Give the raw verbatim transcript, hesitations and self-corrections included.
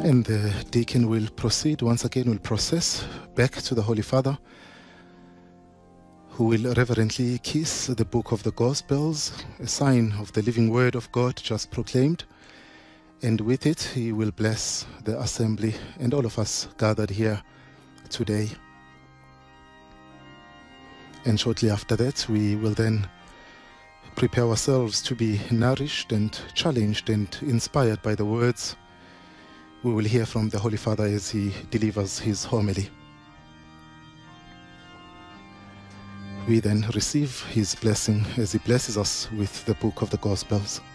And the deacon will proceed, once again will process back to the Holy Father, who will reverently kiss the book of the Gospels, a sign of the living word of God just proclaimed. And with it, he will bless the assembly and all of us gathered here today. And shortly after that, we will then prepare ourselves to be nourished and challenged and inspired by the words we will hear from the Holy Father as he delivers his homily. We then receive his blessing as he blesses us with the book of the Gospels.